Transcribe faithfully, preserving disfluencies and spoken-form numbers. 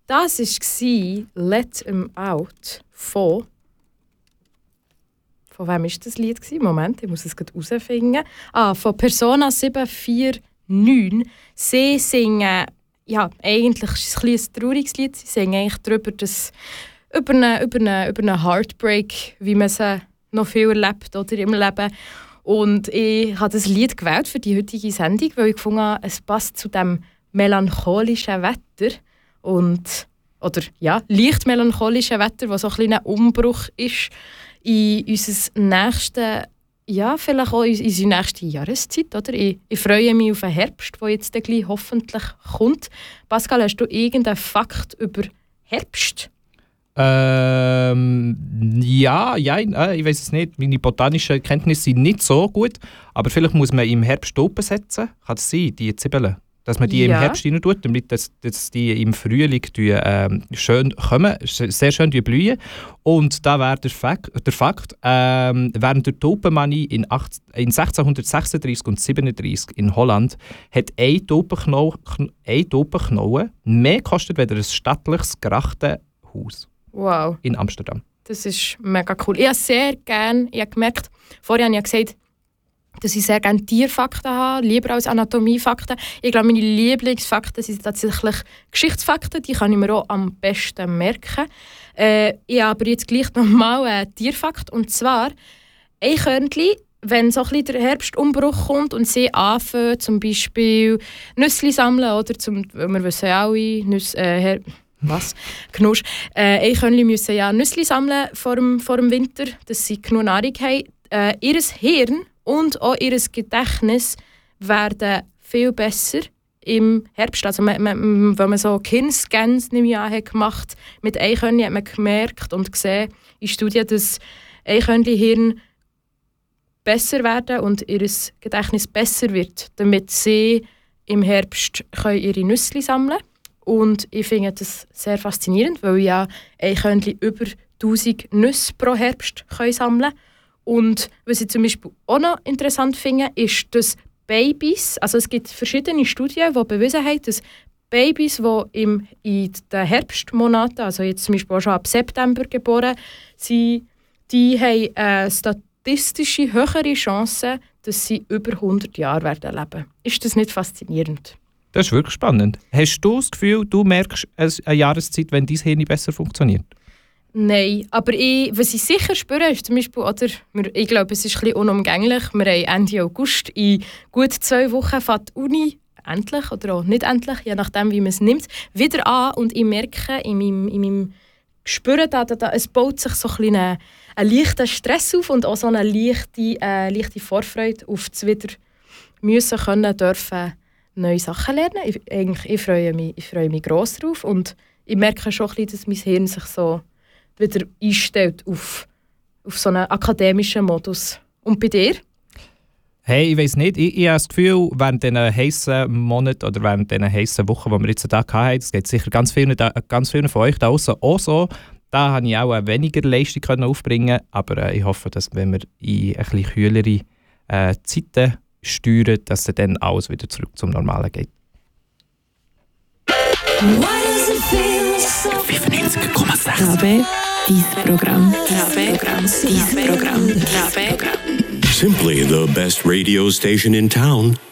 Das war «Let 'em Out» von... Von wem war das Lied? Moment, ich muss es gerade herausfinden. Ah, von Persona sieben vier neun. Sie singen... Ja, eigentlich ist es ein, ein trauriges Lied. Sie singen eigentlich darüber, dass über einen über eine, über eine Heartbreak, wie man sie noch viel erlebt oder im Leben. Und ich habe das Lied gewählt für die heutige Sendung, weil ich gefunden habe, es passt zu dem melancholischen Wetter. Und, oder ja, leicht melancholischen Wetter, das so ein kleiner Umbruch ist in unser nächsten, ja, vielleicht auch in unsere nächste Jahreszeit. Oder? Ich, ich freue mich auf den Herbst, der jetzt gleich hoffentlich kommt. Pascal, hast du irgendeinen Fakt über Herbst? Ähm, ja, ja, äh, ich weiß es nicht. Meine botanischen Kenntnisse sind nicht so gut. Aber vielleicht muss man im Herbst Tulpen setzen. Kann das sein, die Zwiebeln? Dass man die ja. im Herbst rein tut, damit dass, dass die im Frühling die, ähm, schön kommen, sehr schön blühen. Und da wäre der Fakt, der Fakt ähm, während der Tulpenmanie in, in sechzehnhundertsechsunddreißig und siebenunddreißig in Holland hat ein Tulpenknolle, ein Tulpenknolle mehr gekostet als ein stattliches Grachtenhaus. Wow. In Amsterdam. Das ist mega cool. Ich habe sehr gerne, ich habe gemerkt, vorher habe ich ja gesagt, dass ich sehr gerne Tierfakten habe, lieber als Anatomiefakten. Ich glaube, meine Lieblingsfakten sind tatsächlich Geschichtsfakten, die kann ich mir auch am besten merken. Äh, ich habe aber jetzt gleich nochmal einen Tierfakt, und zwar Eichhörnchen, wenn so ein bisschen der Herbstumbruch kommt und sie anfangen, zum Beispiel Nüsse sammeln, oder zum, wir wissen ja alle, Nüsse, äh, was? Knusch. Äh, Eichhörnchen müssen ja Nüsse sammeln vor dem, vor dem Winter, dass sie genug Nahrung haben. Äh, ihr Hirn und auch ihr Gedächtnis werden viel besser im Herbst. Also man, man, wenn man so Gehirnscans hat gemacht mit Eichhörnchen, hat man gemerkt und gesehen in Studien, dass Eichhörnchen-Hirn besser werden und ihr Gedächtnis besser wird, damit sie im Herbst können ihre Nüsse sammeln können. Und ich finde das sehr faszinierend, weil ja Eichhörnchen über tausend Nüsse pro Herbst können sammeln können. Und was ich zum Beispiel auch noch interessant finde, ist, dass Babys, also es gibt verschiedene Studien, die bewiesen haben, dass Babys, die im, in den Herbstmonaten, also jetzt zum Beispiel auch schon ab September geboren sind, die haben eine statistische höhere Chance, dass sie über hundert Jahre werden leben. Ist das nicht faszinierend? Das ist wirklich spannend. Hast du das Gefühl, du merkst eine Jahreszeit, wenn dein Hirn besser funktioniert? Nein, aber ich, was ich sicher spüre, ist zum Beispiel, oder, ich glaube, es ist ein bisschen unumgänglich, wir haben Ende August, in gut zwei Wochen fängt die Uni endlich, oder auch nicht endlich, je nachdem, wie man es nimmt, wieder an, und ich merke in meinem, in meinem Gespür, da, da, da, es baut sich so ein, bisschen ein, ein leichter Stress auf und auch so eine leichte, äh, leichte Vorfreude auf das wieder müssen können, dürfen, neue Sachen lernen. Ich, eigentlich, ich, freue mich, ich freue mich gross drauf, und ich merke schon ein bisschen, dass mein Hirn sich so wieder einstellt auf, auf so einen akademischen Modus. Und bei dir? Hey, ich weiss nicht. Ich, ich habe das Gefühl, während diesen heißen Monaten oder während diesen heißen Wochen, die wir jetzt da hatten, das geht sicher ganz vielen, ganz vielen von euch da draussen auch so, da habe ich auch weniger Leistung aufbringen können. Aber äh, ich hoffe, dass wenn wir in ein bisschen kühlere äh, Zeiten steuern, dass dann alles wieder zurück zum Normalen geht. fünfundneunzig Komma sechs Rabe, dein Programm. Rabe, dein Programm. Rabe. Simply the best radio station in town.